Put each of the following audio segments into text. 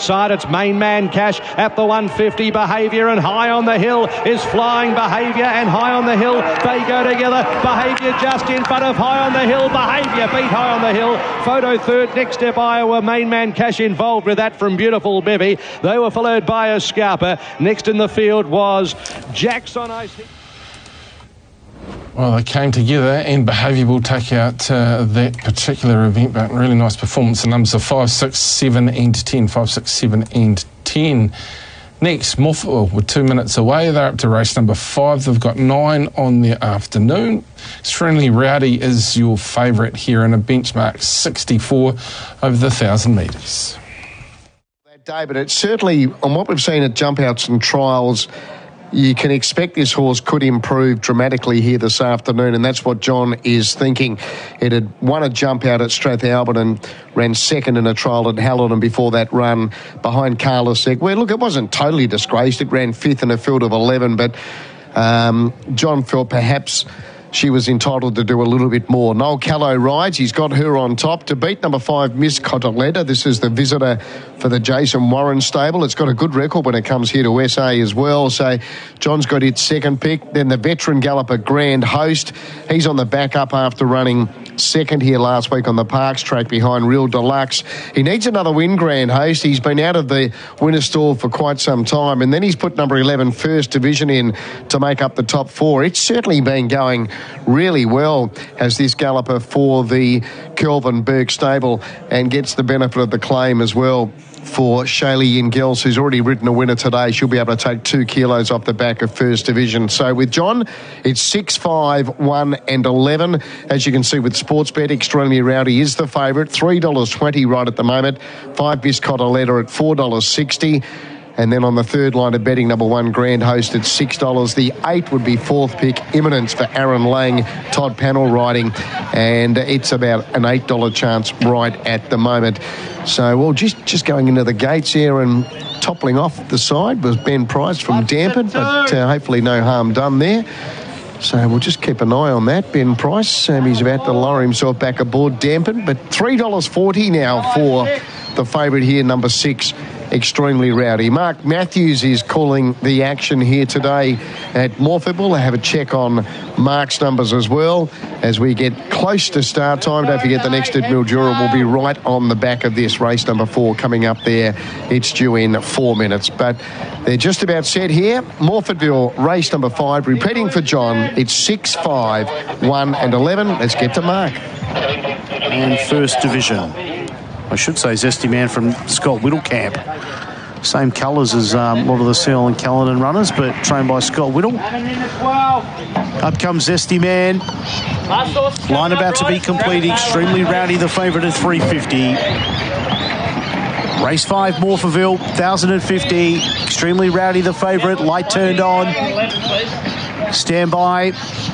outside. It's Main Man Cash at the 150. Behaviour and High on the Hill is flying. Behaviour and High on the Hill, they go together. Behaviour just in front of High on the Hill. Behaviour beat High on the Hill. Photo third. Next step Iowa. Main Man Cash involved with that from Beautiful Bevy. They were followed by a Scarper. Next in the field was Jackson Ice. Well, they came together and Behaviour will take out that particular event, but really nice performance. The numbers are 5, 6, 7 and 10. 5, 6, 7 and 10. Next, Morpheville with 2 minutes away. They're up to race number 5. They've got 9 on the afternoon. Extremely Rowdy is your favourite here in a benchmark 64 over the 1,000 metres. That day, but it's certainly, on what we've seen at jump outs and trials, you can expect this horse could improve dramatically here this afternoon, and that's what John is thinking. It had won a jump out at Strathalbyn and ran second in a trial at Halidon before that run behind Carlos Eck. Well, look, it wasn't totally disgraced. It ran fifth in a field of 11, but John felt perhaps she was entitled to do a little bit more. Noel Callow rides. He's got her on top to beat number 5, Miss Cotoletta. This is the visitor for the Jason Warren stable. It's got a good record when it comes here to SA as well. So John's got its second pick. Then the veteran galloper Grand Host. He's on the back up after running second here last week on the Parks track behind Real Deluxe. He needs another win, Grand Host. He's been out of the winner's stall for quite some time, and then he's put number 11 First Division in to make up the top 4. It's certainly been going really well as this galloper for the Kelvin Burke stable, and gets the benefit of the claim as well for Shaylee Ingels, who's already ridden a winner today. She'll be able to take 2 kilos off the back of First Division. So with John, it's 6, 5, 1 and 11. As you can see with Sportsbet, Extremely Rowdy is the favourite. $3.20 right at the moment. 5 Miss Cotoletta at $4.60. And then on the third line of betting, number 1, Grand Host at $6. The 8 would be fourth pick, Imminence for Aaron Lang, Todd Panel riding. And it's about an $8 chance right at the moment. So, well, just going into the gates here and toppling off the side was Ben Price from Dampen, but hopefully no harm done there. So we'll just keep an eye on that. Ben Price, he's about to lower himself back aboard Dampen, but $3.40 now for the favourite here, number 6, Extremely Rowdy. Mark Matthews is calling the action here today at Morpheville. I have a check on Mark's numbers as well as we get close to start time. Don't forget the next at Mildura will be right on the back of this, race number 4 coming up there. It's due in 4 minutes, but they're just about set here. Morpheville, race number 5, repeating for John. It's 6, 5, 1 and 11. Let's get to Mark. And First Division, I should say Zesty Man from Scott Whittlecamp. Same colours as a lot of the Seal and Caledon runners, but trained by Scott Whittle. Up comes Zesty Man. Line about to be complete. Extremely Rowdy, the favourite at $3.50. Race 5, Morpheville, 1,050. Extremely Rowdy, the favourite. Light turned on. Stand by.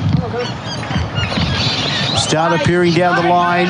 Start appearing down the line.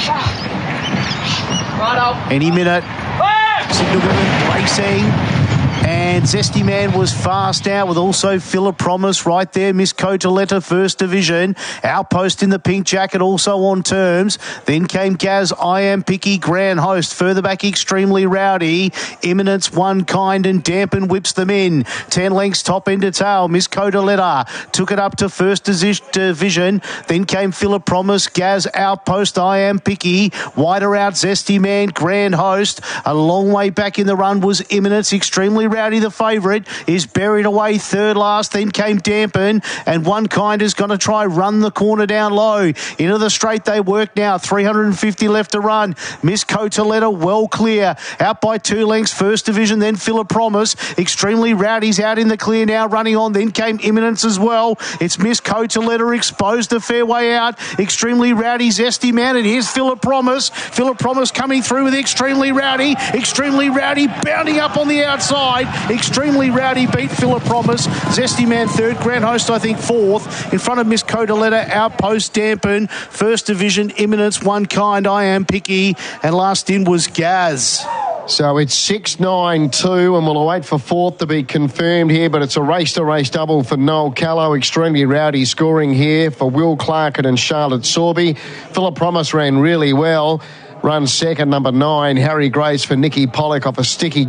Any minute. Signal Women racing. And Zesty Man was fast out with also Philip Promise right there. Miss Cotoletta, First Division. Outpost in the pink jacket also on terms. Then came Gaz, I Am Picky, Grand Host. Further back, Extremely Rowdy. Imminence, One Kind and Dampen whips them in. 10 lengths top end to tail. Miss Cotoletta took it up to First Division. Then came Philip Promise, Gaz, Outpost, I Am Picky. Wider out, Zesty Man, Grand Host. A long way back in the run was Imminence. Extremely Rowdy, the favourite, is buried away third last. Then came Dampen, and One Kind is going to try run the corner down low. Into the straight they work now. 350 left to run. Miss Cotoletta well clear. Out by 2 lengths. First Division, then Philip Promise. Extremely Rowdy's out in the clear now, running on. Then came Imminence as well. It's Miss Cotoletta exposed the fairway out. Extremely Rowdy, Zesty Man, and here's Philip Promise. Philip Promise coming through with Extremely Rowdy. Extremely Rowdy bounding up on the outside. Extremely Rowdy beat Philip Promise. Zesty Man third. Grand Host, I think, fourth. In front of Miss Cotoletta, Outpost, Dampen. First Division, Imminence, One Kind, I Am Picky. And last in was Gaz. So it's 6-9-2, and we'll await for fourth to be confirmed here, but it's a race-to-race double for Noel Callow. Extremely Rowdy scoring here for Will Clarkin and Charlotte Sorby. Philip Promise ran really well. Run second, number 9, Harry Grace for Nicky Pollock off a sticky